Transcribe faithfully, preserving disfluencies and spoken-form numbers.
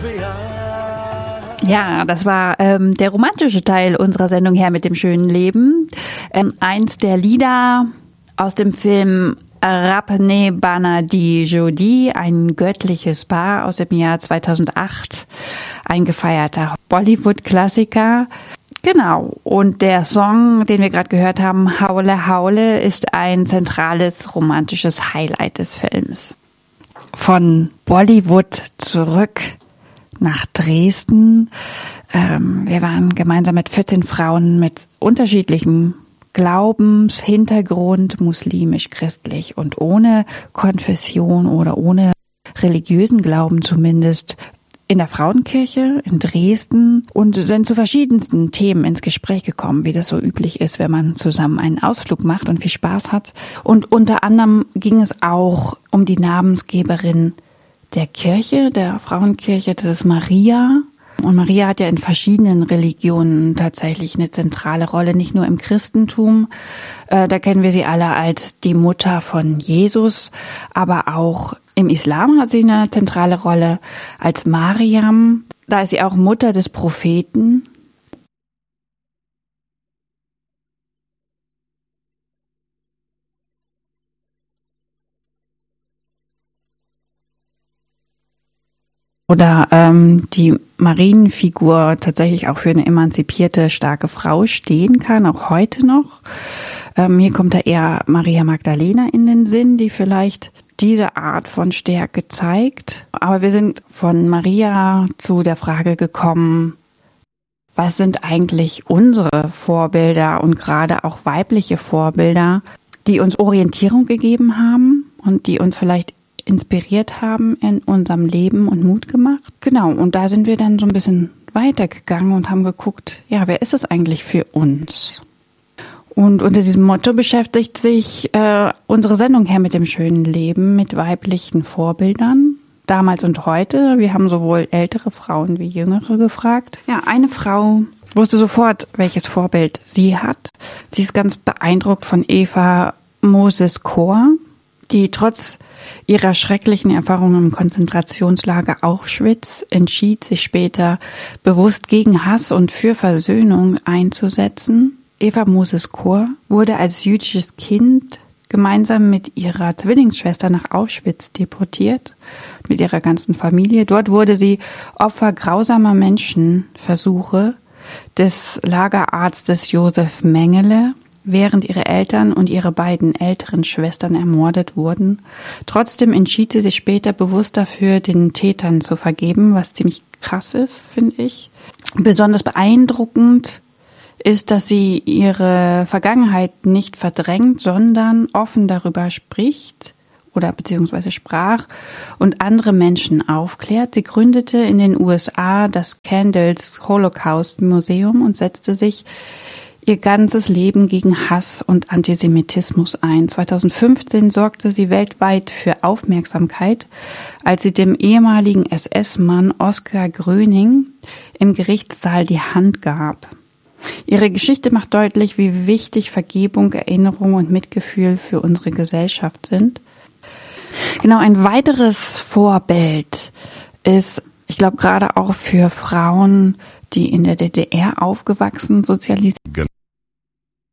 Ja, das war ähm, der romantische Teil unserer Sendung Her mit dem schönen Leben. Ähm, eins der Lieder aus dem Film Rapne Bana Di Jodi, ein göttliches Paar aus dem Jahr zweitausendacht, ein gefeierter Bollywood-Klassiker. Genau, und der Song, den wir gerade gehört haben, Haule Haule, ist ein zentrales romantisches Highlight des Films. Von Bollywood zurück nach Dresden. Ähm, wir waren gemeinsam mit vierzehn Frauen mit unterschiedlichem Glaubenshintergrund, muslimisch, christlich und ohne Konfession oder ohne religiösen Glauben zumindest, in der Frauenkirche in Dresden und sind zu verschiedensten Themen ins Gespräch gekommen, wie das so üblich ist, wenn man zusammen einen Ausflug macht und viel Spaß hat. Und unter anderem ging es auch um die Namensgeberin der Kirche, der Frauenkirche, das ist Maria. Und Maria hat ja in verschiedenen Religionen tatsächlich eine zentrale Rolle, nicht nur im Christentum. Äh, da kennen wir sie alle als die Mutter von Jesus, aber auch im Islam hat sie eine zentrale Rolle als Mariam. Da ist sie auch Mutter des Propheten. Oder ähm, die Marienfigur tatsächlich auch für eine emanzipierte, starke Frau stehen kann, auch heute noch. Ähm, hier kommt da eher Maria Magdalena in den Sinn, die vielleicht diese Art von Stärke zeigt. Aber wir sind von Maria zu der Frage gekommen, was sind eigentlich unsere Vorbilder und gerade auch weibliche Vorbilder, die uns Orientierung gegeben haben und die uns vielleicht inspiriert haben in unserem Leben und Mut gemacht. Genau, und da sind wir dann so ein bisschen weitergegangen und haben geguckt, ja, wer ist es eigentlich für uns? Und unter diesem Motto beschäftigt sich äh, unsere Sendung Her mit dem schönen Leben mit weiblichen Vorbildern, damals und heute. Wir haben sowohl ältere Frauen wie jüngere gefragt. Ja, eine Frau wusste sofort, welches Vorbild sie hat. Sie ist ganz beeindruckt von Eva Moses Kor, die trotz ihrer schrecklichen Erfahrungen im Konzentrationslager Auschwitz entschied, sich später bewusst gegen Hass und für Versöhnung einzusetzen. Eva Moses Kor wurde als jüdisches Kind gemeinsam mit ihrer Zwillingsschwester nach Auschwitz deportiert, mit ihrer ganzen Familie. Dort wurde sie Opfer grausamer Menschenversuche des Lagerarztes Josef Mengele, während ihre Eltern und ihre beiden älteren Schwestern ermordet wurden. Trotzdem entschied sie sich später bewusst dafür, den Tätern zu vergeben, was ziemlich krass ist, finde ich. Besonders beeindruckend ist, dass sie ihre Vergangenheit nicht verdrängt, sondern offen darüber spricht oder beziehungsweise sprach und andere Menschen aufklärt. Sie gründete in den U S A das Candles Holocaust Museum und setzte sich ihr ganzes Leben gegen Hass und Antisemitismus ein. zweitausendfünfzehn sorgte sie weltweit für Aufmerksamkeit, als sie dem ehemaligen S S-Mann Oskar Gröning im Gerichtssaal die Hand gab. Ihre Geschichte macht deutlich, wie wichtig Vergebung, Erinnerung und Mitgefühl für unsere Gesellschaft sind. Genau, ein weiteres Vorbild ist, ich glaube, gerade auch für Frauen, die in der D D R aufgewachsen, sozialisiert